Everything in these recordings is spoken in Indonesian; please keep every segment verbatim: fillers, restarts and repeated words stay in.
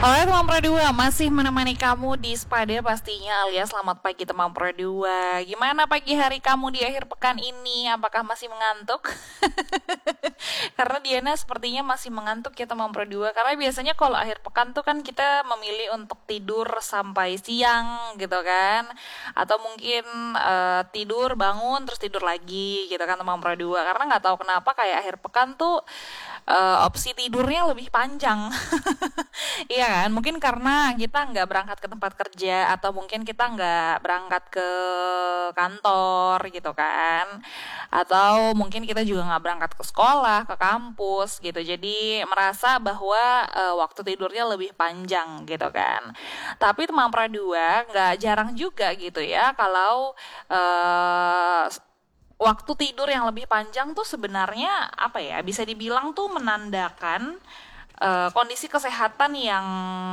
Halo teman Pro dua, masih menemani kamu di Spada pastinya, alias selamat pagi teman Pro dua. Gimana pagi hari kamu di akhir pekan ini? Apakah masih mengantuk? Karena Diana sepertinya masih mengantuk ya teman Pro dua. Karena biasanya kalau akhir pekan tuh kan kita memilih untuk tidur sampai siang gitu kan. Atau mungkin eh, tidur bangun terus tidur lagi gitu kan teman Pro dua. Karena nggak tahu kenapa kayak akhir pekan tuh eh, opsi tidurnya lebih panjang. Iya kan, mungkin karena kita nggak berangkat ke tempat kerja atau mungkin kita nggak berangkat ke kantor gitu kan, atau mungkin kita juga nggak berangkat ke sekolah, ke kampus gitu. Jadi merasa bahwa eh, waktu tidurnya lebih panjang gitu kan. Tapi teman dua nggak jarang juga gitu ya kalau eh, waktu tidur yang lebih panjang tuh sebenarnya apa ya, bisa dibilang tuh menandakan eh, kondisi kesehatan yang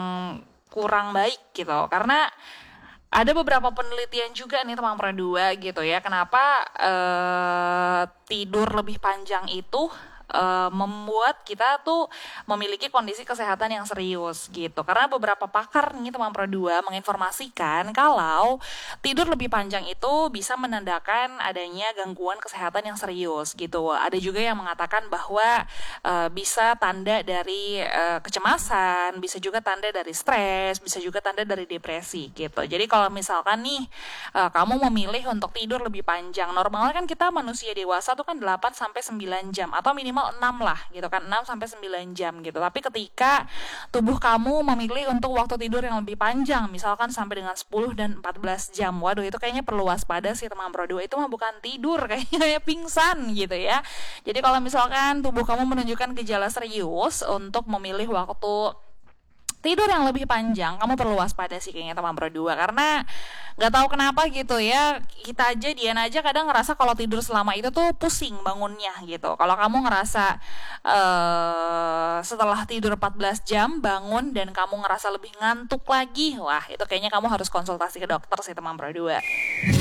kurang baik gitu. Karena ada beberapa penelitian juga nih teman dua gitu ya, kenapa eh, tidur lebih panjang itu eh, membuat kita tuh memiliki kondisi kesehatan yang serius gitu. Karena beberapa pakar nih teman dua menginformasikan kalau tidur lebih panjang itu bisa menandakan adanya gangguan kesehatan yang serius gitu. Ada juga yang mengatakan bahwa eh, bisa tanda dari eh, kecemasan, bisa juga tanda dari stres, bisa juga tanda dari depresi gitu. Jadi kalau misalkan nih eh, kamu memilih untuk tidur lebih panjang, normalnya kan kita manusia dewasa tuh kan delapan sampai sembilan jam atau minimal enam lah gitu kan, enam sampai sembilan jam gitu. Tapi ketika tubuh kamu memilih untuk waktu tidur yang lebih panjang, misalkan sampai dengan sepuluh dan empat belas jam, waduh itu kayaknya perlu waspada sih teman Pro dua. Itu mah bukan tidur, kayaknya kayak pingsan gitu ya. Jadi kalau misalkan tubuh kamu menunjukkan gejala serius untuk memilih waktu tidur yang lebih panjang, kamu perlu waspada sih kayaknya teman Pro dua. Karena nggak tahu kenapa gitu ya, kita aja Dian aja kadang ngerasa kalau tidur selama itu tuh pusing bangunnya gitu. Kalau kamu ngerasa eh setelah tidur empat belas jam bangun dan kamu ngerasa lebih ngantuk lagi, wah itu kayaknya kamu harus konsultasi ke dokter sih teman Pro dua.